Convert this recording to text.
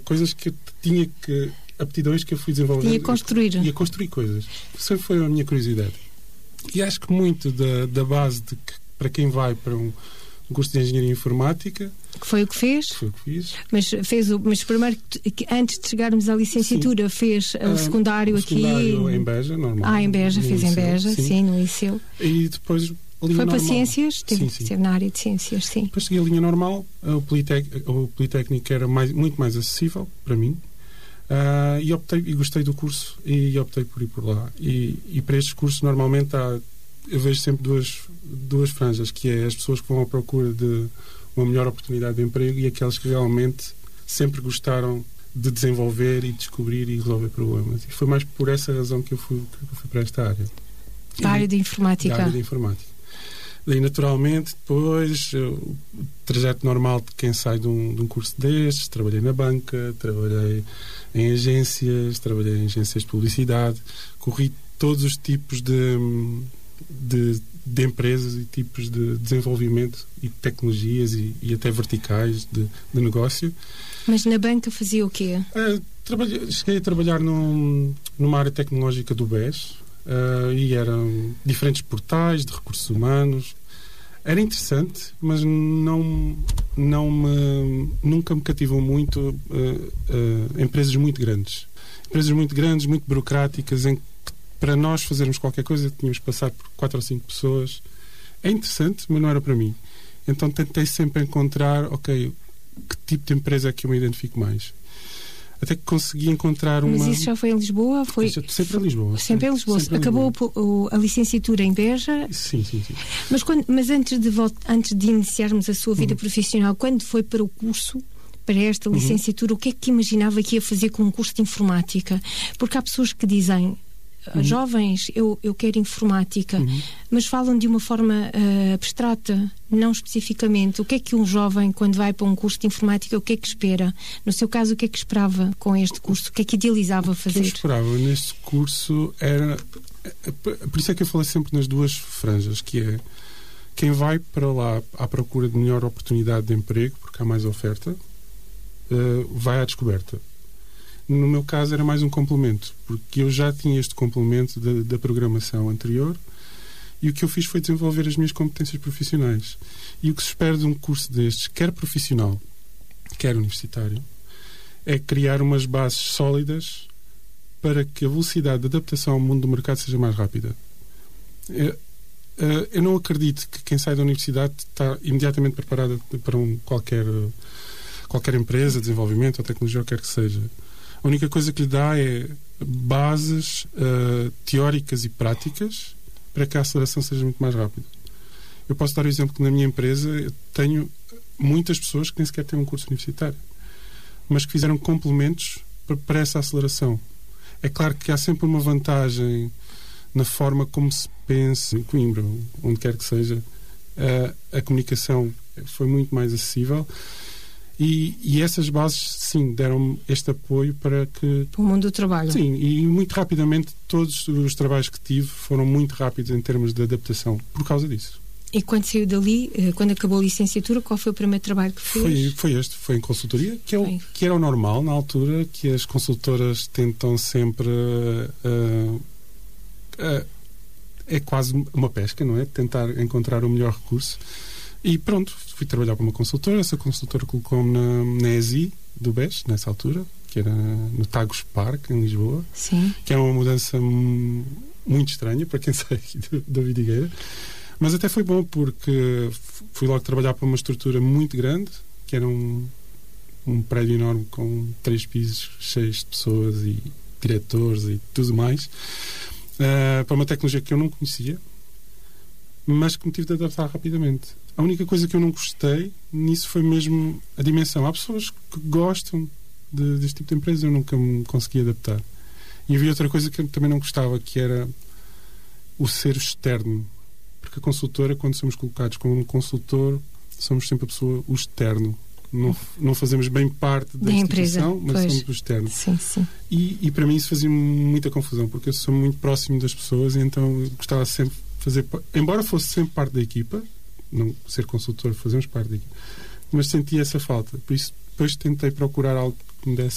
coisas que eu tinha que... aptidões que eu fui desenvolvendo. E a construir coisas. Isso foi a minha curiosidade. E acho que muito da base de que, para quem vai para um curso de Engenharia Informática... Que foi o que fez? Foi o que fiz. Mas primeiro, antes de chegarmos à licenciatura, fez o secundário aqui... O secundário em Beja, normal. Em Beja, fez em Beja, sim, no Liceu. E depois... Foi normal. para Ciências? Esteve na área de Ciências, sim. Depois segui a linha normal. O Politécnico era muito mais acessível para mim. E gostei do curso e optei por ir por lá. E para estes cursos, normalmente, eu vejo sempre duas franjas, que é as pessoas que vão à procura de uma melhor oportunidade de emprego e aquelas que realmente sempre gostaram de desenvolver e descobrir e resolver problemas. E foi mais por essa razão que eu fui para esta área. A área de informática. A área de informática. Daí, naturalmente, depois, o trajeto normal de quem sai de um curso destes, trabalhei na banca, trabalhei em agências, trabalhei em agências de publicidade, corri todos os tipos de empresas e tipos de desenvolvimento e tecnologias e até verticais de negócio. Mas na banca fazia o quê? Cheguei a trabalhar numa área tecnológica do BES, e eram diferentes portais de recursos humanos. Era interessante, mas nunca me cativou muito empresas muito grandes. Empresas muito grandes, muito burocráticas, em que para nós fazermos qualquer coisa tínhamos que passar por 4 ou 5 pessoas. É interessante, mas não era para mim. Então tentei sempre encontrar, que tipo de empresa é que eu me identifico mais. Até que consegui encontrar uma... Mas isso já foi em Lisboa? Sempre em Lisboa. Sempre em Lisboa. Acabou a licenciatura em Beja? Sim. Mas antes de iniciarmos a sua vida profissional, quando foi para o curso, para esta licenciatura, o que é que imaginava que ia fazer com um curso de informática? Porque há pessoas que dizem... Jovens, eu quero informática, mas falam de uma forma abstrata, não especificamente. O que é que um jovem, quando vai para um curso de informática, o que é que espera? No seu caso, o que é que esperava com este curso? O que é que idealizava fazer? O que eu esperava neste curso era... Por isso é que eu falei sempre nas duas franjas, que é quem vai para lá à procura de melhor oportunidade de emprego, porque há mais oferta, vai à descoberta. No meu caso era mais um complemento, porque eu já tinha este complemento da programação anterior e o que eu fiz foi desenvolver as minhas competências profissionais. E o que se espera de um curso destes, quer profissional, quer universitário, é criar umas bases sólidas para que a velocidade de adaptação ao mundo do mercado seja mais rápida. Eu não acredito que quem sai da universidade está imediatamente preparado para qualquer empresa, desenvolvimento ou tecnologia, ou quer que seja. A única coisa que lhe dá é bases teóricas e práticas para que a aceleração seja muito mais rápida. Eu posso dar o exemplo que na minha empresa eu tenho muitas pessoas que nem sequer têm um curso universitário, mas que fizeram complementos para essa aceleração. É claro que há sempre uma vantagem na forma como se pensa em Coimbra, onde quer que seja. A comunicação foi muito mais acessível. E essas bases, sim, deram-me este apoio para que... Para o mundo do trabalho. Sim, e muito rapidamente todos os trabalhos que tive foram muito rápidos em termos de adaptação, por causa disso. E quando saiu dali, quando acabou a licenciatura, qual foi o primeiro trabalho que fez? Foi em consultoria, que era o normal na altura, que as consultoras tentam sempre... é quase uma pesca, não é? Tentar encontrar o melhor recurso. E pronto, fui trabalhar para uma consultora. Essa consultora colocou-me na ESI do BES, nessa altura, que era no Tagus Park, em Lisboa. Sim. Que é uma mudança muito estranha para quem sai aqui da Vidigueira. Mas até foi bom, porque fui logo trabalhar para uma estrutura muito grande, que era um prédio enorme com 3 pisos cheios de pessoas e diretores e tudo mais, para uma tecnologia que eu não conhecia, mas que me tive de adaptar rapidamente. A única coisa que eu não gostei nisso foi mesmo a dimensão. Há pessoas que gostam deste tipo de empresa, eu nunca me consegui adaptar. E havia outra coisa que eu também não gostava, que era o ser externo. Porque a consultora, quando somos colocados como um consultor, somos sempre a pessoa, o externo. Não fazemos bem parte da instituição, mas somos o externo. Sim. E para mim isso fazia muita confusão, porque eu sou muito próximo das pessoas e então eu gostava sempre de fazer... Embora fosse sempre parte da equipa, não ser consultor, fazemos parte da equipa, mas sentia essa falta. Por isso depois tentei procurar algo que me desse